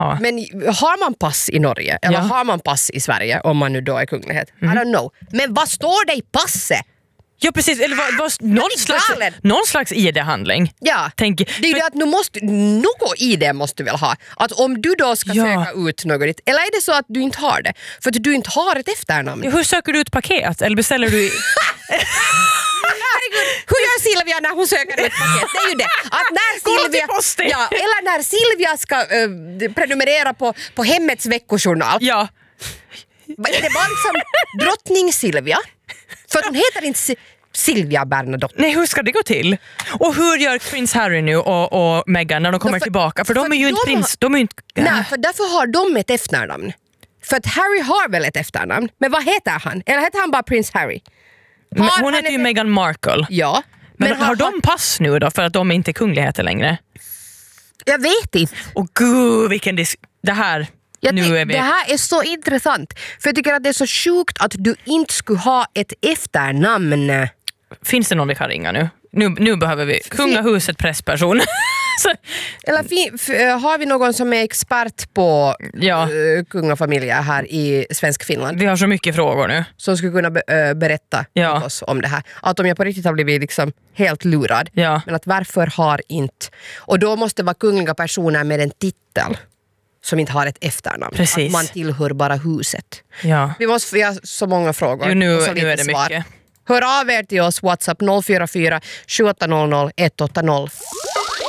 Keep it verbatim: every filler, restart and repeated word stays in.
Ja. Men har man pass i Norge eller Ja. har man pass i Sverige om man nu då är kunglighet? Mm. I don't know. Men vad står det i passet? Ja, precis. Eller vad, vad, någon, är slags, galen. någon slags I D-handling. Ja, Tänk, det är ju det att nu måste, något i det måste du väl ha. Att om du då ska Ja. söka ut något dit, eller är det så att du inte har det? För att du inte har ett efternamn. hur söker du ut paket? Eller beställer du... i- Herregud, hur gör Silvia när hon söker ut paket? Det är ju det. Att när Kolla Silvia, till posten. ja, eller när Silvia ska uh, prenumerera på, på hemmets veckojournal. ja. Är det bara liksom drottning Silvia? För att hon heter inte Si- Silvia Bernadotte. Nej, hur ska det gå till? Och hur gör Prince Harry nu och, och Meghan när de kommer för- tillbaka? För, för de är ju inte de prins... De är ju inte... Nej, för därför har de ett efternamn. För att Harry har väl ett efternamn. Men vad heter han? Eller heter han bara Prince Harry? Men Har hon han heter ju ett- Meghan Markle. Ja. Men, har, har de pass nu då för att de är inte kungligheter längre? Jag vet inte. Och gud, vilken disk... Det här... Jag nu tyck- är vi... Det här är så intressant. För jag tycker att det är så sjukt att du inte skulle ha ett efternamn. Finns det någon vi kan ringa nu? Nu, nu behöver vi kungahuset pressperson. Så, Eller fi- f- äh, har vi någon som är expert på Ja. äh, kungafamiljer här i svensk Finland vi har så mycket frågor nu. som skulle kunna be- äh, berätta Ja. åt oss om det här. Att om jag på riktigt har blivit liksom helt lurad. Ja. Men att varför har inte... Och då måste det vara kungliga personer med en titel som inte har ett efternamn. Precis. Att man tillhör bara huset. Ja. Vi måste få så många frågor. Jo, nu, och så nu lite är det svar. mycket. Hör av er till oss, WhatsApp noll fyra fyra sju åtta noll noll ett åtta noll.